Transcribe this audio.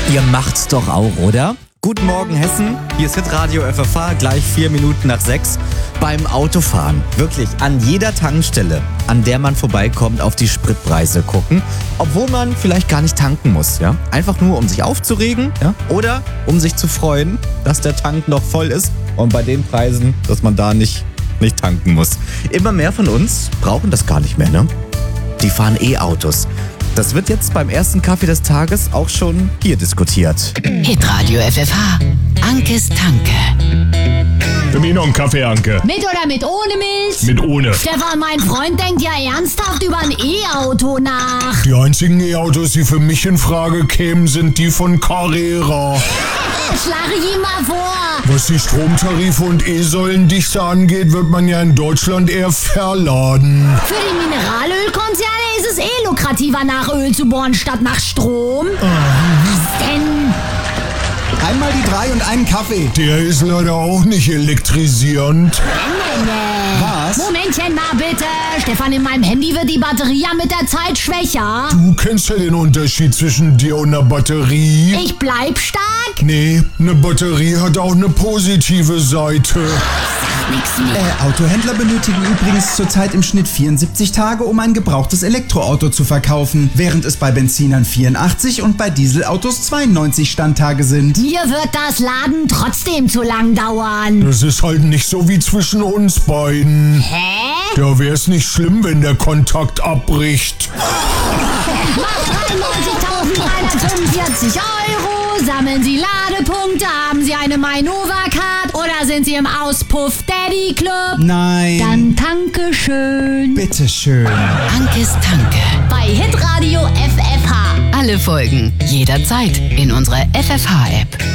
Ihr macht's doch auch, oder? Guten Morgen, Hessen. Hier ist Hitradio FFH, gleich 4 Minuten nach 6. Beim Autofahren. Wirklich an jeder Tankstelle, an der man vorbeikommt, auf die Spritpreise gucken. Obwohl man vielleicht gar nicht tanken muss, ja? Einfach nur, um sich aufzuregen, ja? Oder um sich zu freuen, dass der Tank noch voll ist. Und bei den Preisen, dass man da nicht tanken muss. Immer mehr von uns brauchen das gar nicht mehr, ne? Die fahren E-Autos. Das wird jetzt beim ersten Kaffee des Tages auch schon hier diskutiert. Hitradio FFH. Ankes Tanke. Für mich noch einen Kaffee, Anke. Mit oder mit ohne Milch? Mit ohne. Stefan, mein Freund denkt ja ernsthaft über ein E-Auto nach. Die einzigen E-Autos, die für mich in Frage kämen, sind die von Carrera. Schlage ich ihm mal vor. Was die Stromtarife und E-Säulendichte angeht, wird man ja in Deutschland eher verladen. Für die Mineralölkonzerne ist es eh lukrativer, nach Öl zu bohren, statt nach Strom. Was denn? Einmal die 3 und einen Kaffee. Der ist leider auch nicht elektrisierend. Was? Momentchen mal bitte. Stefan, in meinem Handy wird die Batterie ja mit der Zeit schwächer. Du kennst ja den Unterschied zwischen dir und einer Batterie. Ich bleib stark? Nee, eine Batterie hat auch eine positive Seite. Nix mehr. Autohändler benötigen übrigens zurzeit im Schnitt 74 Tage, um ein gebrauchtes Elektroauto zu verkaufen, während es bei Benzinern 84 und bei Dieselautos 92 Standtage sind. Mir wird das Laden trotzdem zu lang dauern. Das ist halt nicht so wie zwischen uns beiden. Hä? Da wär's nicht schlimm, wenn der Kontakt abbricht. Macht 93.345 €. Sammeln Sie Ladepunkte, haben Sie eine MyNova-Card oder sind Sie im Auspuff Daddy Club? Nein. Dann tanke schön. Bitteschön. Ankes Tanke. Bei Hitradio FFH. Alle Folgen jederzeit in unserer FFH-App.